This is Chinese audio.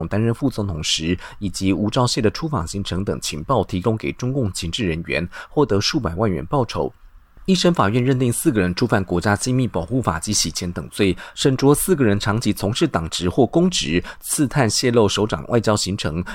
担任副总统时，以及吴钊燮的出访行程等情报提供给中共情治人员，获得数百万元报酬。一审法院认定4个人触犯国家机密保护法及洗钱等罪，审酌4个人长期从事党职或公职、刺探泄露首长外交行程，